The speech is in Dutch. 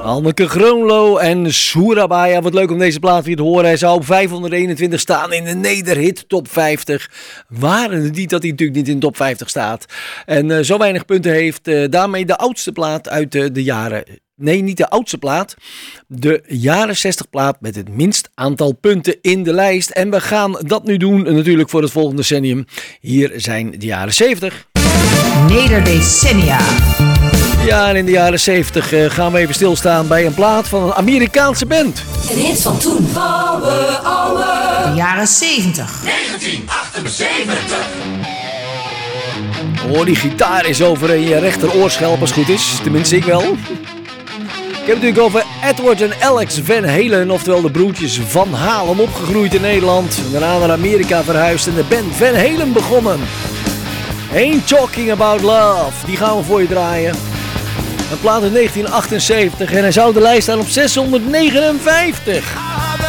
Anneke Groenlo en Surabaya. Wat leuk om deze plaat weer te horen. Hij zou op 521 staan in de Nederhit top 50. Waren het niet dat hij natuurlijk niet in de top 50 staat. En zo weinig punten heeft. Daarmee de oudste plaat uit de jaren... Nee, niet de oudste plaat. De jaren 60 plaat met het minst aantal punten in de lijst. En we gaan dat nu doen natuurlijk voor het volgende decennium. Hier zijn de jaren 70. Nederdecennia. Ja, en in de jaren 70 gaan we even stilstaan bij een plaat van een Amerikaanse band. Een hit van toen. De jaren 70. 1978. Oh, die gitaar is over in je rechteroorschelp als het goed is. Tenminste, ik wel. Ik heb het natuurlijk over Edward en Alex Van Halen, oftewel de broertjes Van Halen, opgegroeid in Nederland. Daarna naar Amerika verhuisd en de band Van Halen begonnen. Ain't Talking About Love, die gaan we voor je draaien. Een plaat uit 1978 en hij zou de lijst staan op 659.